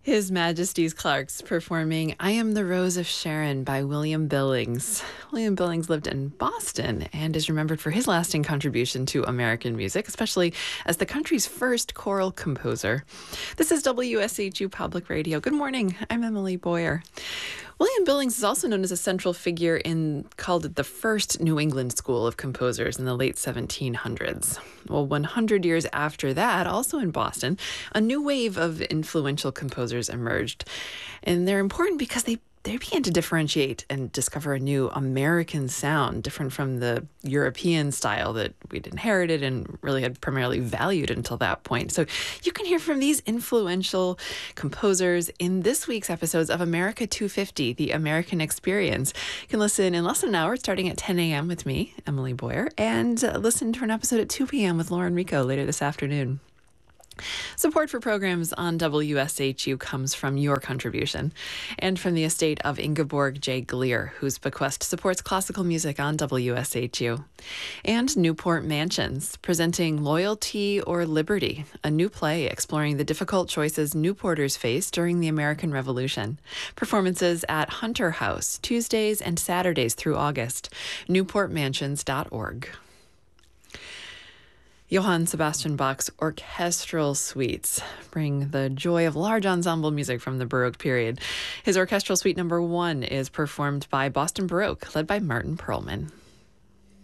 His Majesty's Clark's performing I Am the Rose of Sharon by William Billings. William Billings lived in Boston and is remembered for his lasting contribution to American music, especially as the country's first choral composer. This is WSHU Public Radio. Good morning. I'm Emily Boyer. William Billings is also known as a central figure called the first New England school of composers in the late 1700s. Well, 100 years after that, also in Boston, a new wave of influential composers emerged. And they're important because they began to differentiate and discover a new American sound, different from the European style that we'd inherited and really had primarily valued until that point. So you can hear from these influential composers in this week's episodes of America 250, The American Experience. You can listen in less than an hour, starting at 10 a.m. with me, Emily Boyer, and listen to an episode at 2 p.m. with Lauren Rico later this afternoon. Support for programs on WSHU comes from your contribution and from the estate of Ingeborg J. Gleer, whose bequest supports classical music on WSHU. And Newport Mansions, presenting Loyalty or Liberty, a new play exploring the difficult choices Newporters faced during the American Revolution. Performances at Hunter House, Tuesdays and Saturdays through August. newportmansions.org. Johann Sebastian Bach's orchestral suites bring the joy of large ensemble music from the Baroque period. His orchestral suite number 1 is performed by Boston Baroque, led by Martin Perlman.